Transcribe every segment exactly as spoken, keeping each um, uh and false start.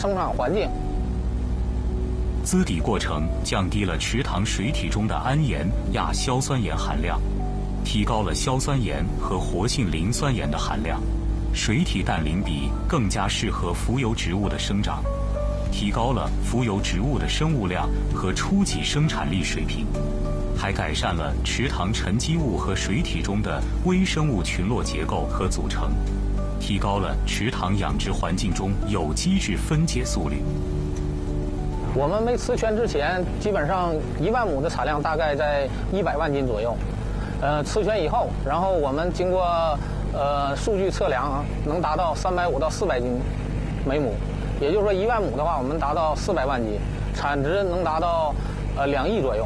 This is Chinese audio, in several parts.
生产环境。 滋底过程降低了池塘水体中的氨盐、亚硝酸盐含量，提高了硝酸盐和活性磷酸盐的含量，水体氮磷比更加适合浮游植物的生长，提高了浮游植物的生物量和初级生产力水平，还改善了池塘沉积物和水体中的微生物群落结构和组成，提高了池塘养殖环境中有机质分解速率。 我们没磁圈之前，基本上一万亩的产量大概在一百万斤左右。呃，磁圈以后，然后我们经过呃数据测量啊，能达到三百五到四百斤每亩。也就是说，一万亩的话，我们达到四百万斤，产值能达到呃两亿左右。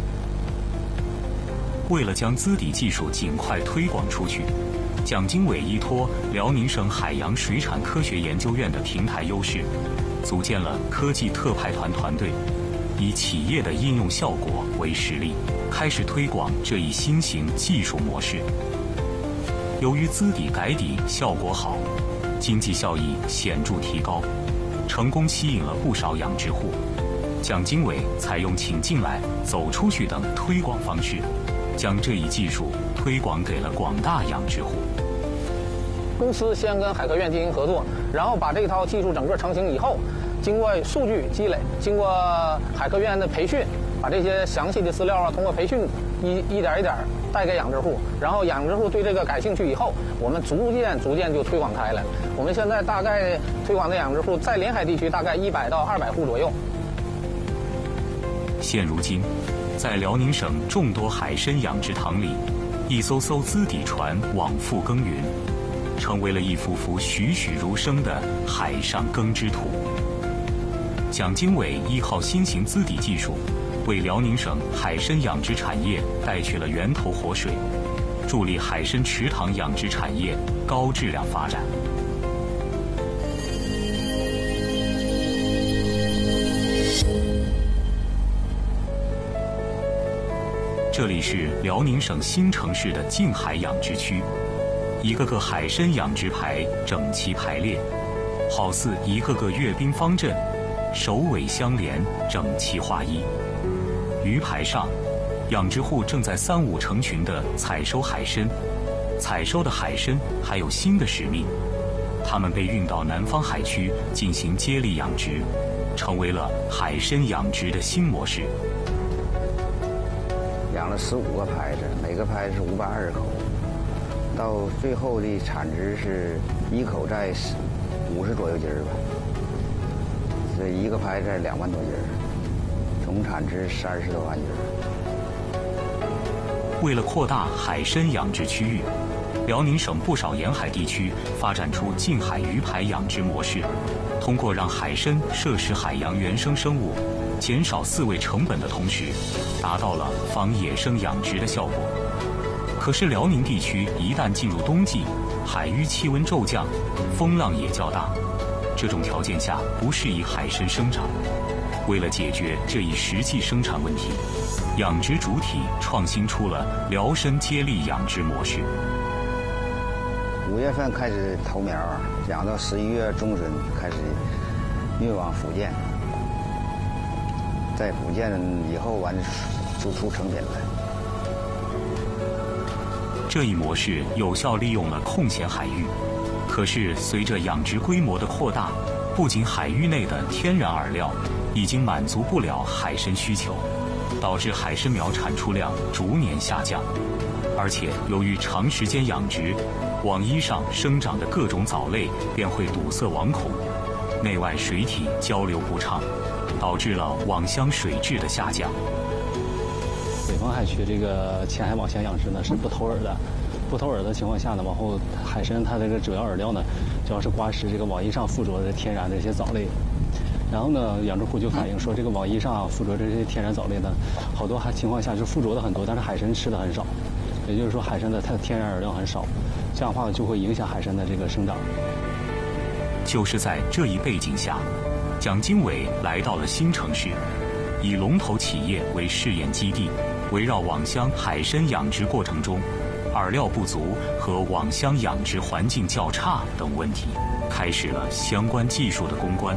为了将滋底技术尽快推广出去，蒋经纬依托辽宁省海洋水产科学研究院的平台优势，组建了科技特派团团队，以企业的应用效果为实例，开始推广这一新型技术模式。由于滋底改底效果好，经济效益显著提高，成功吸引了不少养殖户。蒋经纬采用请进来、走出去等推广方式，将这一技术推广给了广大养殖户。 公司先跟海科院进行合作，然后把这套技术整个成型以后，经过数据积累，经过海科院的培训，把这些详细的资料啊，通过培训一一点一点带给养殖户，然后养殖户对这个感兴趣以后，我们逐渐逐渐就推广开了。我们现在大概推广的养殖户在临海地区大概一百到二百户左右。 现如今，在辽宁省众多海参养殖塘里，一艘艘滋底船往复耕耘，成为了一幅幅栩栩如生的海上耕织图。蒋经纬依靠新型滋底技术，为辽宁省海参养殖产业带去了源头活水，助力海参池塘养殖产业高质量发展。这里是辽宁省新城市的近海养殖区，一个个海参养殖排整齐排列，好似一个个阅兵方阵，首尾相连，整齐划一。鱼排上，养殖户正在三五成群地采收海参，采收的海参还有新的使命，它们被运到南方海区进行接力养殖，成为了海参养殖的新模式。 养了十五个排子，每个排是五百二十口，到最后的产值是一口在五十左右斤儿吧，这一个排在两万多斤儿，总产值三十多万斤儿。 为了扩大海参养殖区域，辽宁省不少沿海地区发展出近海鱼排养殖模式，通过让海参摄食海洋原生生物，减少饲喂成本的同时，达到了防野生养殖的效果。可是辽宁地区一旦进入冬季，海域气温骤降，风浪也较大，这种条件下不适宜海参生长。为了解决这一实际生产问题，养殖主体创新出了辽参接力养殖模式。 五月份开始投苗，养到十一月中旬开始运往福建，在福建以后完就出成品来。 这一模式有效利用了空闲海域，可是随着养殖规模的扩大，不仅海域内的天然饵料已经满足不了海参需求，导致海参苗产出量逐年下降。而且由于长时间养殖，网衣上生长的各种藻类便会堵塞网孔，内外水体交流不畅，导致了网箱水质的下降。 北方海区这个浅海网箱养殖呢是不投饵的，不投饵的情况下呢，往后海参它这个主要饵料呢，主要是刮食这个网衣上附着的天然的一些藻类。然后呢，养殖户就反映说，这个网衣上附着这些天然藻类呢，好多还情况下就附着的很多，但是海参吃的很少。也就是说，海参的它的天然饵料很少，这样的话就会影响海参的这个生长。 就是在这一背景下，蒋经纬来到了新城市，以龙头企业为试验基地，围绕网箱海参养殖过程中饵料不足和网箱养殖环境较差等问题，开始了相关技术的攻关。